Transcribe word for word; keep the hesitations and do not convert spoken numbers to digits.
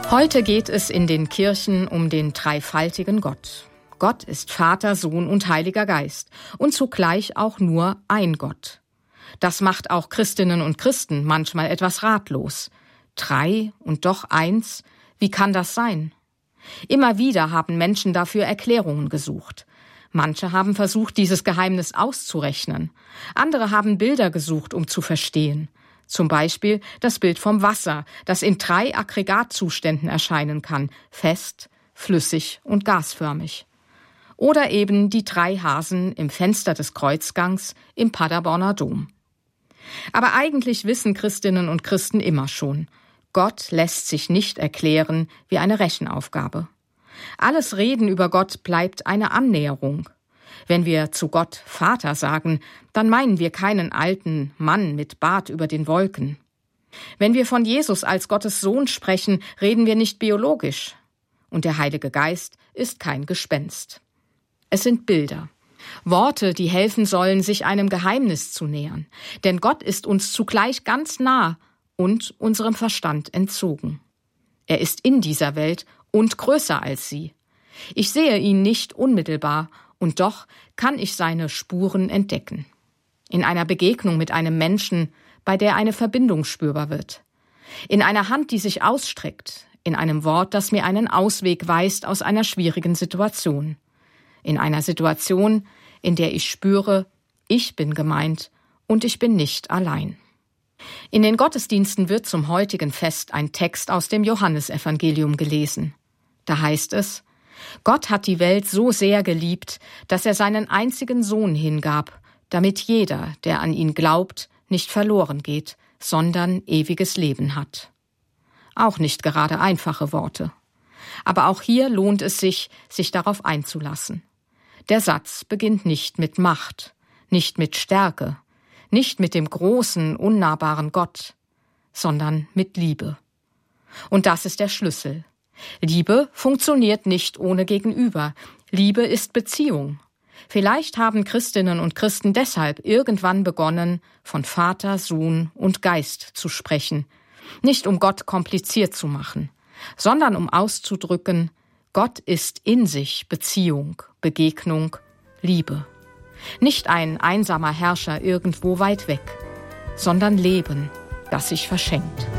Heute geht es in den Kirchen um den dreifaltigen Gott. Gott ist Vater, Sohn und Heiliger Geist und zugleich auch nur ein Gott. Das macht auch Christinnen und Christen manchmal etwas ratlos. Drei und doch eins, wie kann das sein? Immer wieder haben Menschen dafür Erklärungen gesucht. Manche haben versucht, dieses Geheimnis auszurechnen. Andere haben Bilder gesucht, um zu verstehen. Zum Beispiel das Bild vom Wasser, das in drei Aggregatzuständen erscheinen kann: fest, flüssig und gasförmig. Oder eben die drei Hasen im Fenster des Kreuzgangs im Paderborner Dom. Aber eigentlich wissen Christinnen und Christen immer schon: Gott lässt sich nicht erklären wie eine Rechenaufgabe. Alles Reden über Gott bleibt eine Annäherung. Wenn wir zu Gott Vater sagen, dann meinen wir keinen alten Mann mit Bart über den Wolken. Wenn wir von Jesus als Gottes Sohn sprechen, reden wir nicht biologisch. Und der Heilige Geist ist kein Gespenst. Es sind Bilder. Worte, die helfen sollen, sich einem Geheimnis zu nähern. Denn Gott ist uns zugleich ganz nah und unserem Verstand entzogen. Er ist in dieser Welt und größer als sie. Ich sehe ihn nicht unmittelbar, und doch kann ich seine Spuren entdecken. In einer Begegnung mit einem Menschen, bei der eine Verbindung spürbar wird. In einer Hand, die sich ausstreckt. In einem Wort, das mir einen Ausweg weist aus einer schwierigen Situation. In einer Situation, in der ich spüre, ich bin gemeint und ich bin nicht allein. In den Gottesdiensten wird zum heutigen Fest ein Text aus dem Johannesevangelium gelesen. Da heißt es: Gott hat die Welt so sehr geliebt, dass er seinen einzigen Sohn hingab, damit jeder, der an ihn glaubt, nicht verloren geht, sondern ewiges Leben hat. Auch nicht gerade einfache Worte. Aber auch hier lohnt es sich, sich darauf einzulassen. Der Satz beginnt nicht mit Macht, nicht mit Stärke, nicht mit dem großen, unnahbaren Gott, sondern mit Liebe. Und das ist der Schlüssel. Liebe funktioniert nicht ohne Gegenüber. Liebe ist Beziehung. Vielleicht haben Christinnen und Christen deshalb irgendwann begonnen, von Vater, Sohn und Geist zu sprechen. Nicht um Gott kompliziert zu machen, sondern um auszudrücken: Gott ist in sich Beziehung, Begegnung, Liebe. Nicht ein einsamer Herrscher irgendwo weit weg, sondern Leben, das sich verschenkt.